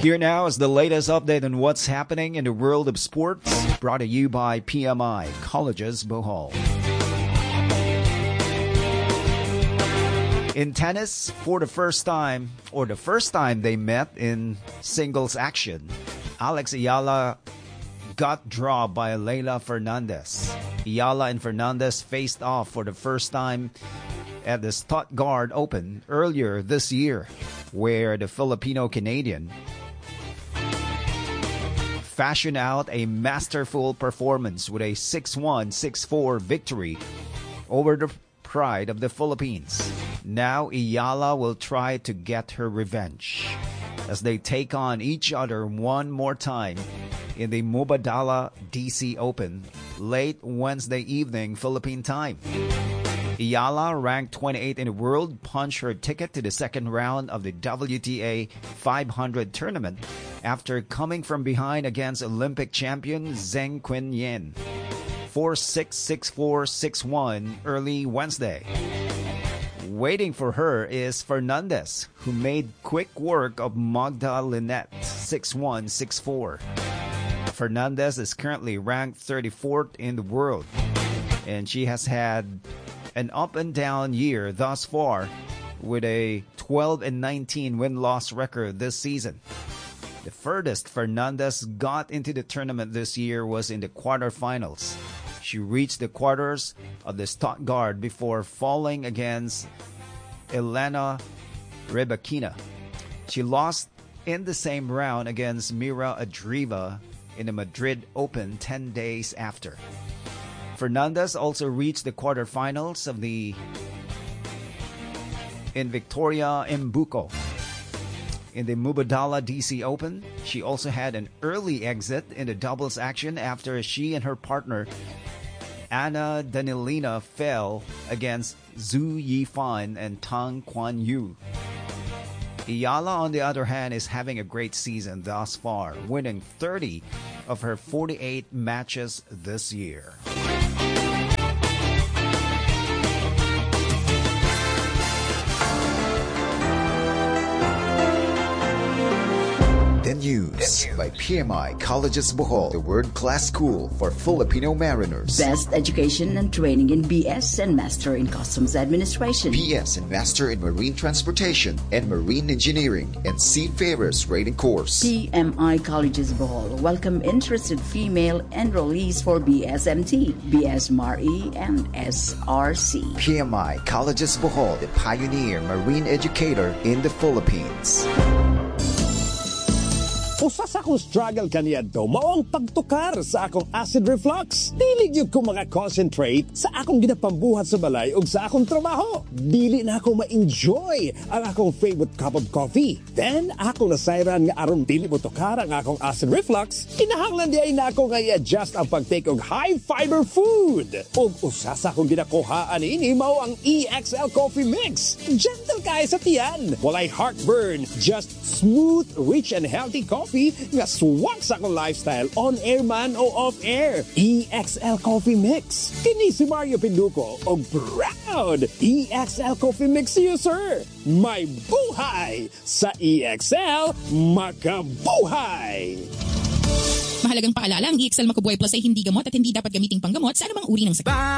Here now is the latest update on what's happening in the world of sports, brought to you by PMI Colleges Bohol. In tennis, for the first time they met in singles action, Alex Ayala got dropped by Leylah Fernandez. Ayala and Fernandez faced off for the first time at the Stuttgart Open earlier this year, where the Filipino-Canadian fashioned out a masterful performance with a 6-1, 6-4 victory over the pride of the Philippines. Now Ayala will try to get her revenge as they take on each other one more time in the Mubadala DC Open late Wednesday evening Philippine time. Ayala, ranked 28 in the world, punched her ticket to the second round of the WTA 500 tournament after coming from behind against Olympic champion Zheng Qinyan 4-6, 6-4, 6-1 early Wednesday. Waiting for her is Fernandez, who made quick work of Magda Linette 6-1, 6-4. Fernandez is currently ranked 34th in the world, and she has had an up and down year thus far with a 12-19 win-loss record this season. The furthest Fernandez got into the tournament this year was in the quarterfinals. She reached the quarters of the Stuttgart before falling against Elena Rybakina. She lost in the same round against Mira Andreeva in the Madrid Open 10 days after. Fernandez also reached the quarterfinals of the Victoria Mbuco. In the Mubadala DC Open, she also had an early exit in the doubles action after she and her partner Anna Danilina fell against Zhu Yifan and Tang Quan Yu. Ayala, on the other hand, is having a great season thus far, winning 30 of her 48 matches this year. The News by PMI Colleges Bohol, the world-class school for Filipino mariners. Best education and training in BS and Master in Customs Administration. BS and Master in Marine Transportation and Marine Engineering and Seafarers Rating Course. PMI Colleges Bohol welcome interested female enrollees for BSMT, BS MARE, and SRC. PMI Colleges Bohol, the pioneer marine educator in the Philippines. Usa sa akong struggle kaniadto mao ang pagtukar sa akong acid reflux. Dili gyud ko mga concentrate sa akong ginapambuhat sa balay ug sa akong trabaho. Dili na ako ma-enjoy ang akong favorite cup of coffee. Then ako nasayran nga aron dili mo tukar ang akong acid reflux, kinahanglan diay na ako nga i-adjust ang pagtake og high fiber food. Ug usa sa akong ginakuhaan ini mao ang EXL Coffee Mix. Gentle kay sa tiyan, walay heartburn, just smooth, rich and healthy coffee nga swak sa akong lifestyle, on-air man o off-air. EXL Coffee Mix. Kini si Mario Pinduco o proud EXL Coffee Mix user. May buhay sa EXL, makabuhay! Mahalagang paalala, ang EXL Makubuhay Plus ay hindi gamot at hindi dapat gamiting panggamot sa anumang uri ng sakit.